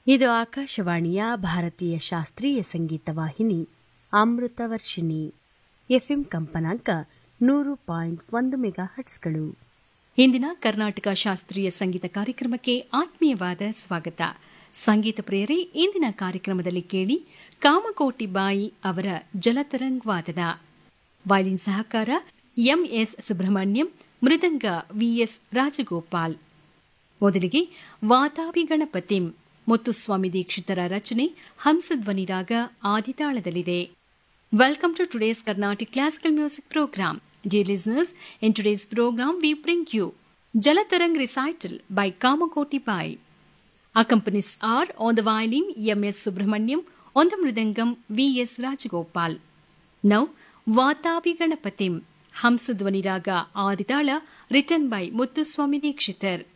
ಇದು ಆಕಾಶವಾಣಿಯ ಭಾರತೀಯ ಶಾಸ್ತ್ರೀಯ ಸಂಗೀತ ವಾಹಿನಿ ಅಮೃತವರ್ಷಿಣಿ. ಎಫ್ಎಂ ಕಂಪನಾಂಕ 100.1 ಮೆಗಾಹರ್ಟ್ಸ್ಗಳು. ಇಂದಿನ ಕರ್ನಾಟಕ ಶಾಸ್ತ್ರೀಯ ಸಂಗೀತ ಕಾರ್ಯಕ್ರಮಕ್ಕೆ ಆತ್ಮೀಯವಾದ ಸ್ವಾಗತ. ಸಂಗೀತ ಪ್ರಿಯರೇ, ಇಂದಿನ ಕಾರ್ಯಕ್ರಮದಲ್ಲಿ ಕೇಳಿ ಕಾಮಕೋಟಿ ಬಾಯಿ ಅವರ ಜಲತರಂಗ್ ವಾದನ. ವಯಲಿನ್ ಸಹಕಾರ ಎಂಎಸ್ ಸುಬ್ರಹ್ಮಣ್ಯಂ, ಮೃದಂಗ ವಿಎಸ್ ರಾಜಗೋಪಾಲ್. ಮೊದಲಿಗೆ ವಾತಾಪಿ ಗಣಪತಿಂ ಮುತ್ತುಸ್ವಾಮಿ ದೀಕ್ಷಿತರ ರಚನೆ, ಹಂಸಧ್ವನಿ ರಾಗ ಆದಿತಾಳದಲ್ಲಿದೆ. Welcome to today's Carnatic Classical Music Program. Dear listeners, in today's program we bring you Jalatarang Recital by Kamakoti Bai. Accompanists are on the violin M.S. Subramaniam, on the mridangam V.S. Rajagopal. Now, Vatapi Ganapatim, Hamsadvani Raga Aditala, written by Muthuswami Dikshitar.